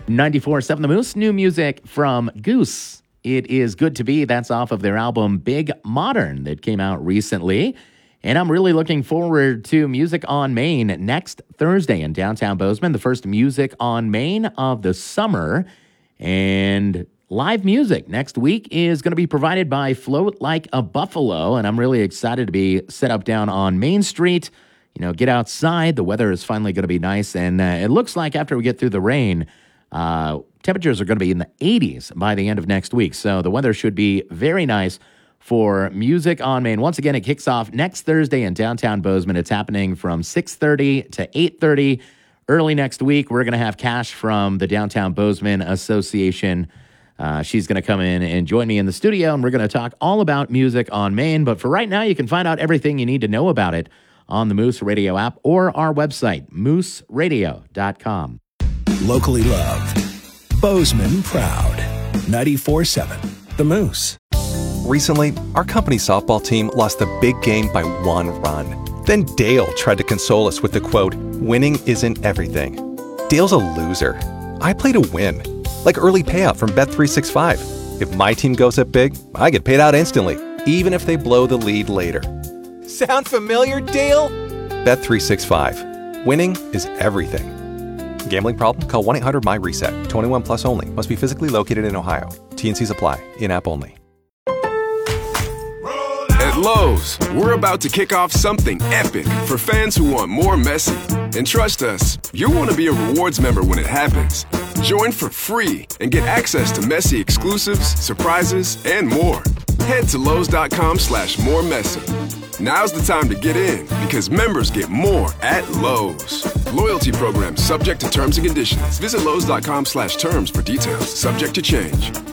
94.7 The Moose, new music from Goose. It is Good to Be. That's off of their album Big Modern that came out recently. And I'm really looking forward to Music on Main next Thursday in downtown Bozeman, the first Music on Main of the summer. And live music next week is going to be provided by Float Like a Buffalo. And I'm really excited to be set up down on Main Street. You know, get outside. The weather is finally going to be nice. And it looks like after we get through the rain, temperatures are going to be in the 80s by the end of next week. So the weather should be very nice for Music on Main. Once again, it kicks off next Thursday in downtown Bozeman. It's happening from 6:30 to 8:30. Early next week, we're going to have Cash from the Downtown Bozeman Association. She's going to come in and join me in the studio, and we're going to talk all about Music on Main. But for right now, you can find out everything you need to know about it on the Moose Radio app or our website, mooseradio.com. Locally loved. Bozeman proud. 94.7 The Moose. Recently, our company softball team lost the big game by 1 run. Then Dale tried to console us with the quote, "Winning isn't everything." Dale's a loser. I play to win. Like early payout from Bet365. If my team goes up big, I get paid out instantly, even if they blow the lead later. Sound familiar, Dale? Bet365. Winning is everything. Gambling problem? Call 1-800-MY-RESET. 21 plus only. Must be physically located in Ohio. T&Cs apply. In-app only. At Lowe's, we're about to kick off something epic for fans who want more Messi. And trust us, you'll want to be a rewards member when it happens. Join for free and get access to Messi exclusives, surprises, and more. Head to Lowe's.com/moremessy. Now's the time to get in because members get more at Lowe's. Loyalty program subject to terms and conditions. Visit Lowe's.com/terms for details. Subject to change.